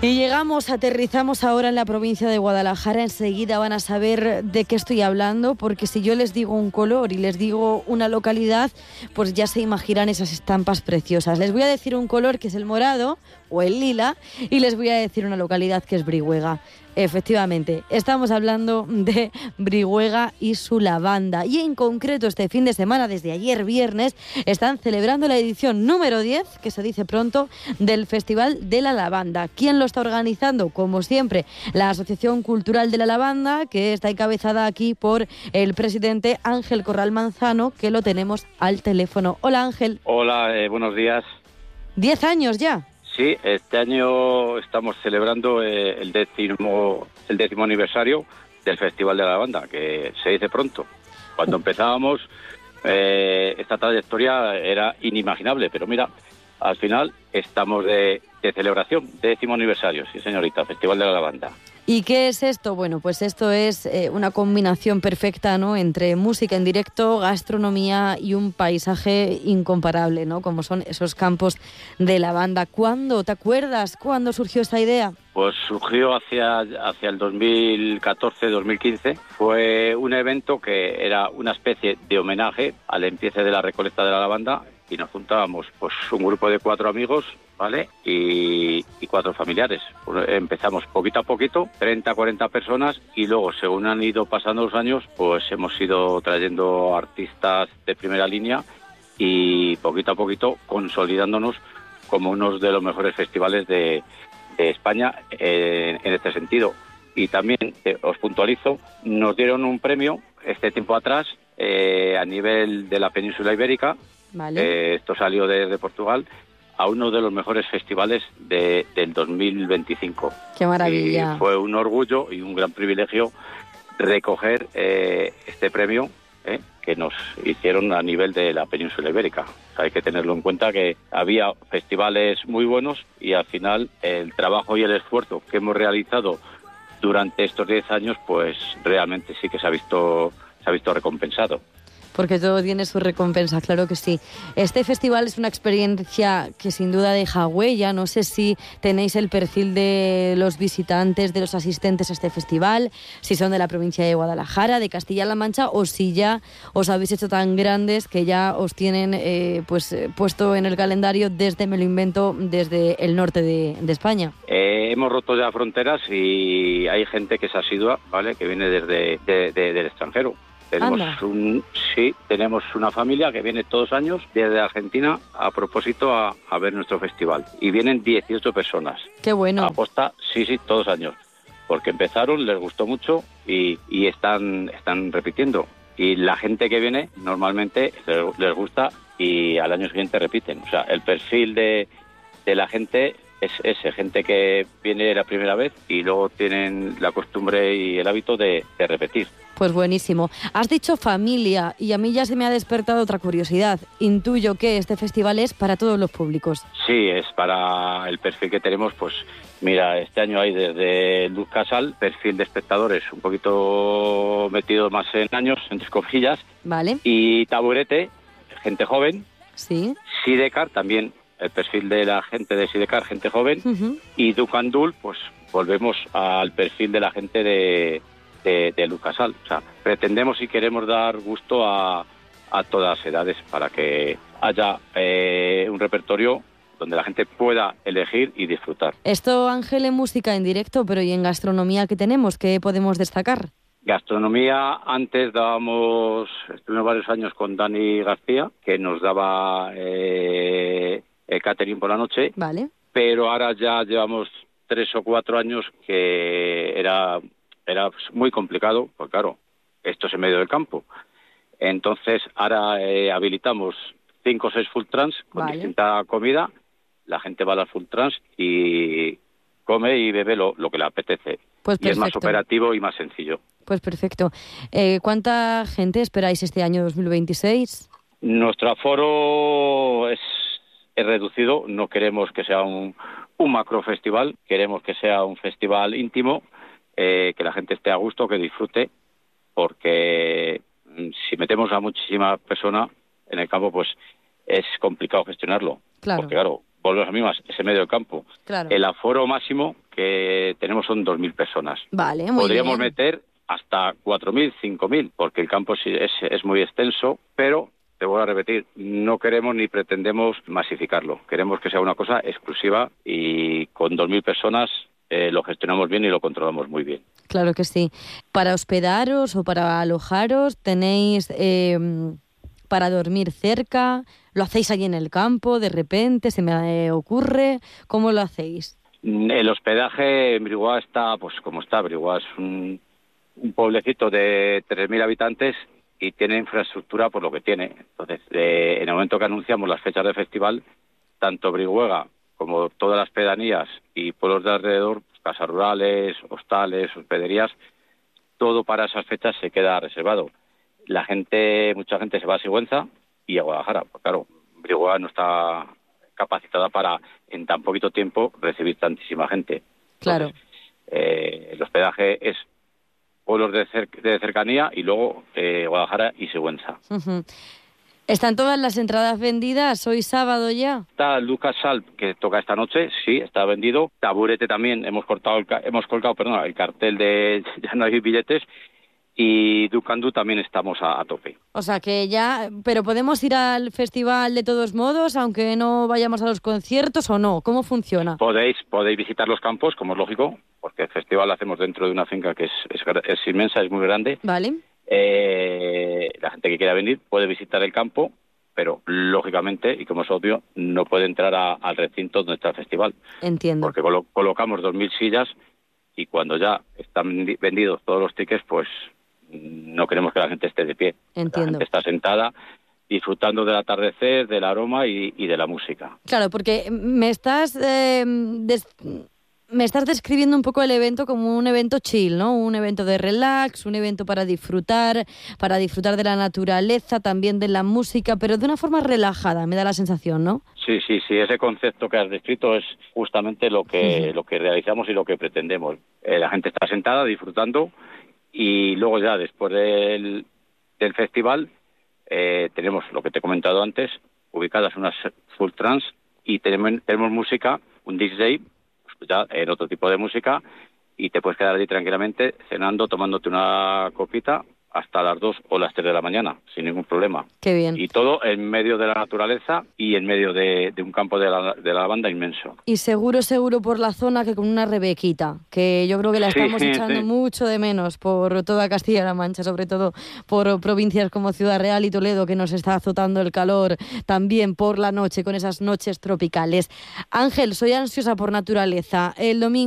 Y llegamos, aterrizamos ahora en la provincia de Guadalajara. Enseguida van a saber de qué estoy hablando, porque si yo les digo un color y les digo una localidad, pues ya se imaginan esas estampas preciosas. Les voy a decir un color que es el morado o el lila y les voy a decir una localidad que es Brihuega. Efectivamente, estamos hablando de Brihuega y su lavanda. Y en concreto este fin de semana, desde ayer viernes, están celebrando la edición número 10, que se dice pronto, del Festival de la Lavanda. ¿Quién lo está organizando? Como siempre, la Asociación Cultural de la Lavanda, que está encabezada aquí por el presidente Ángel Corral Manzano, que lo tenemos al teléfono. Hola, Ángel. Hola, buenos días. 10 años ya. Sí, este año estamos celebrando el décimo aniversario del Festival de la Lavanda, que se dice pronto. Cuando empezábamos, esta trayectoria era inimaginable, pero mira, al final estamos de celebración, 10º aniversario, sí señorita, Festival de la Lavanda. ¿Y qué es esto? Bueno, pues esto es una combinación perfecta, ¿no?, entre música en directo, gastronomía y un paisaje incomparable, ¿no?, como son esos campos de lavanda. ¿Cuándo? ¿Te acuerdas cuándo surgió esta idea? Pues surgió hacia el 2014-2015. Fue un evento que era una especie de homenaje al empiece de la recolecta de la lavanda, y nos juntábamos pues un grupo de 4 amigos, ¿vale? Y 4 familiares. Empezamos poquito a poquito, 30, 40 personas, y luego, según han ido pasando los años, pues hemos ido trayendo artistas de primera línea y poquito a poquito consolidándonos como uno de los mejores festivales de España en este sentido. Y también, os puntualizo, nos dieron un premio este tiempo atrás a nivel de la península ibérica. Vale. Esto salió de Portugal, a uno de los mejores festivales del 2025. ¡Qué maravilla! Y fue un orgullo y un gran privilegio recoger este premio que nos hicieron a nivel de la península ibérica. Hay que tenerlo en cuenta, que había festivales muy buenos y al final el trabajo y el esfuerzo que hemos realizado durante estos 10 años, pues realmente sí que se ha visto recompensado. Porque todo tiene su recompensa, claro que sí. Este festival es una experiencia que sin duda deja huella. No sé si tenéis el perfil de los visitantes, de los asistentes a este festival, si son de la provincia de Guadalajara, de Castilla-La Mancha, o si ya os habéis hecho tan grandes que ya os tienen puesto en el calendario desde, me lo invento, desde el norte de España. Hemos roto ya fronteras y hay gente que es asidua, ¿vale?, que viene desde del extranjero. Tenemos una familia que viene todos los años desde Argentina a propósito a ver nuestro festival. Y vienen 18 personas. ¡Qué bueno! Aposta, sí, todos los años. Porque empezaron, les gustó mucho y están repitiendo. Y la gente que viene normalmente les gusta y al año siguiente repiten. O sea, el perfil de la gente es ese, gente que viene la primera vez y luego tienen la costumbre y el hábito de repetir. Pues buenísimo. Has dicho familia y a mí ya se me ha despertado otra curiosidad. Intuyo que este festival es para todos los públicos. Sí, es para el perfil que tenemos. Pues mira, este año hay desde Luz Casal, perfil de espectadores un poquito metido más en años, entre comillas. Vale. Y Taburete, gente joven. Sí. Sidecar también, el perfil de la gente de Sidecar, gente joven. Uh-huh. Y Ducandul, pues volvemos al perfil de la gente de Lucasal. O sea, pretendemos y queremos dar gusto a todas las edades para que haya un repertorio donde la gente pueda elegir y disfrutar. Esto, Ángel, en música en directo, pero ¿y en gastronomía qué tenemos? ¿Qué podemos destacar? Gastronomía, antes estuvimos varios años con Dani García, que nos daba el catering por la noche. Vale. Pero ahora ya llevamos 3 o 4 años que era muy complicado, porque claro, esto es en medio del campo. Entonces ahora habilitamos 5 o 6 full trans con distinta comida. La gente va a las full trans y come y bebe lo que le apetece. Pues y es más operativo y más sencillo. Pues perfecto. ¿Cuánta gente esperáis este año 2026? Nuestro aforo es reducido. No queremos que sea un macro festival. Queremos que sea un festival íntimo, que la gente esté a gusto, que disfrute, porque si metemos a muchísima persona en el campo, pues es complicado gestionarlo. Claro. Porque claro, volvemos a mismas, ese medio del campo. Claro. El aforo máximo que tenemos son 2.000 personas. Vale, muy Podríamos bien. meter hasta 4.000, 5.000, porque el campo sí es muy extenso, pero te voy a repetir, no queremos ni pretendemos masificarlo. Queremos que sea una cosa exclusiva y con 2.000 personas lo gestionamos bien y lo controlamos muy bien. Claro que sí. Para hospedaros o para alojaros, ¿tenéis para dormir cerca? ¿Lo hacéis allí en el campo? ¿De repente se me ocurre? ¿Cómo lo hacéis? El hospedaje en Brihuega está, pues como está. Brihuega es un pueblecito de 3.000 habitantes y tiene infraestructura por lo que tiene. Entonces, en el momento que anunciamos las fechas del festival, tanto Brihuega como todas las pedanías y pueblos de alrededor, casas rurales, hostales, hospederías, todo para esas fechas se queda reservado. Mucha gente se va a Sigüenza y a Guadalajara. Pues claro, Brihuega no está capacitada para, en tan poquito tiempo, recibir tantísima gente. Claro. Entonces, el hospedaje es pueblos de cercanía y luego Guadalajara y Sigüenza. Uh-huh. ¿Están todas las entradas vendidas? ¿Hoy sábado ya? Está Lucas Salp, que toca esta noche, sí, está vendido. Taburete también, hemos colgado el cartel de ya no hay billetes. Y Ducandú también estamos a tope. O sea que ya... ¿Pero podemos ir al festival de todos modos, aunque no vayamos a los conciertos o no? ¿Cómo funciona? Podéis visitar los campos, como es lógico, porque el festival lo hacemos dentro de una finca que es inmensa, es muy grande. Vale. La gente que quiera venir puede visitar el campo, pero lógicamente, y como es obvio, no puede entrar al recinto donde está el festival. Entiendo. Porque colocamos 2.000 sillas y cuando ya están vendidos todos los tickets, pues no queremos que la gente esté de pie. Entiendo. La gente está sentada disfrutando del atardecer, del aroma y de la música. Claro, porque me estás describiendo un poco el evento como un evento chill, ¿no? Un evento de relax, un evento para disfrutar de la naturaleza, también de la música, pero de una forma relajada, me da la sensación, ¿no? Sí, ese concepto que has descrito es justamente lo que realizamos y lo que pretendemos. La gente está sentada disfrutando y luego ya después del festival tenemos lo que te he comentado antes, ubicadas unas full trance y tenemos música, un DJ, pues ya en otro tipo de música, y te puedes quedar allí tranquilamente cenando, tomándote una copita hasta las 2 o las 3 de la mañana, sin ningún problema. Qué bien. Y todo en medio de la naturaleza y en medio de un campo de la lavanda inmenso. Y seguro por la zona que con una rebequita, que yo creo que la estamos echando mucho de menos por toda Castilla-La Mancha, sobre todo por provincias como Ciudad Real y Toledo, que nos está azotando el calor también por la noche, con esas noches tropicales. Ángel, soy ansiosa por naturaleza. El domingo